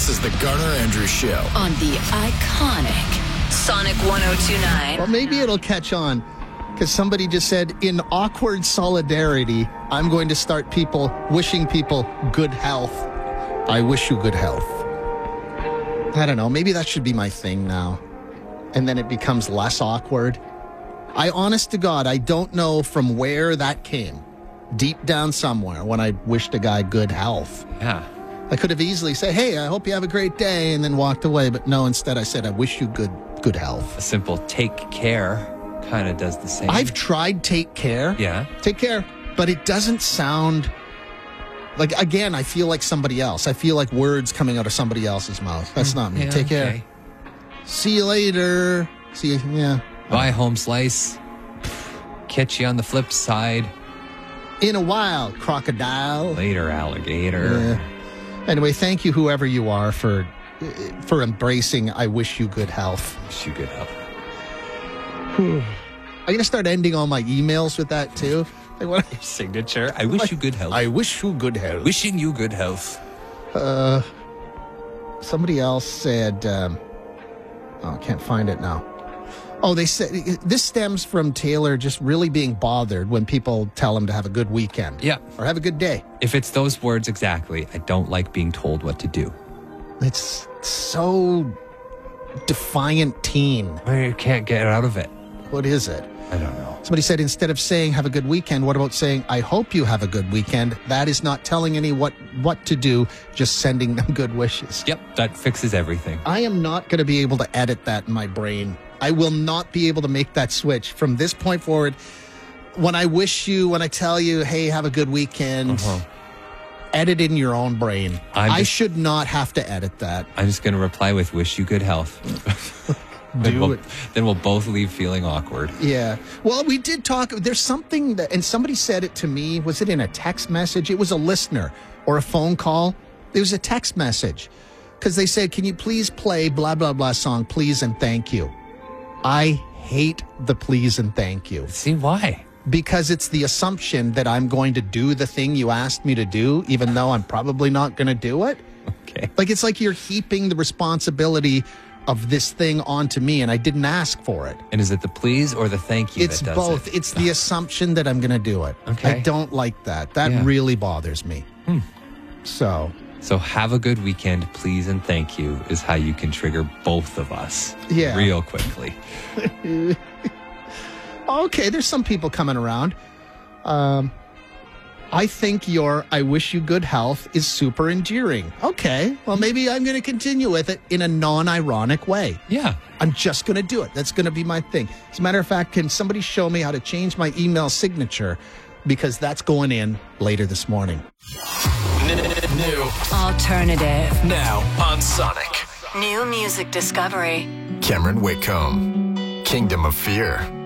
This is the Garner Andrews Show on the iconic Sonic 102.9. Well, maybe it'll catch on because somebody just said, in awkward solidarity, I'm going to start wishing people good health. I wish you good health. I don't know. Maybe that should be my thing now. And then it becomes less awkward. Honest to God, I don't know from where that came. Deep down somewhere when I wished a guy good health. Yeah. I could have easily said, hey, I hope you have a great day, and then walked away. But no, instead I said, I wish you good health. A simple take care kind of does the same. I've tried take care. Yeah. Take care. But it doesn't sound like, again, I feel like somebody else. I feel like words coming out of somebody else's mouth. That's not me. Yeah, Take care. okay. See you later. See you. Yeah. Buy a home slice. Catch you on the flip side. In a while, crocodile. Later, alligator. Yeah. Anyway, thank you, whoever you are, for embracing I wish you good health. Wish you good health. I'm going to start ending all my emails with that, too. Like what? Your signature. I wish you good health. I wish you good health. Wishing you good health. Somebody else said, I can't find it now. Oh, they said this stems from Taylor just really being bothered when people tell him to have a good weekend. Yeah. Or have a good day. If it's those words exactly, I don't like being told what to do. It's so defiant teen. You can't get out of it. What is it? I don't know. Somebody said, instead of saying have a good weekend, what about saying I hope you have a good weekend? That is not telling anyone what to do, just sending them good wishes. Yep, that fixes everything. I am not going to be able to edit that in my brain. I will not be able to make that switch. From this point forward, when I tell you, hey, have a good weekend, edit in your own brain. I should not have to edit that. I'm just going to reply with wish you good health. Then we'll both leave feeling awkward. Yeah. Well, we did talk. There's something that, and somebody said it to me. Was it in a text message? It was a listener or a phone call. It was a text message because they said, can you please play blah, blah, blah song, please and thank you. I hate the please and thank you. See, why? Because it's the assumption that I'm going to do the thing you asked me to do, even though I'm probably not going to do it. Okay. Like, it's like you're heaping the responsibility of this thing onto me, and I didn't ask for it. And is it the please or the thank you It's that does both. it? It's the assumption that I'm going to do it. Okay. I don't like that. That really bothers me. So have a good weekend, please and thank you is how you can trigger both of us real quickly. okay, there's some people coming around. I think your I wish you good health is super endearing. Okay, well, maybe I'm going to continue with it in a non-ironic way. Yeah. I'm just going to do it. That's going to be my thing. As a matter of fact, can somebody show me how to change my email signature? Because that's going in later this morning. New Alternative. now on Sonic. New music discovery. Cameron Whitcomb, Kingdom of Fear.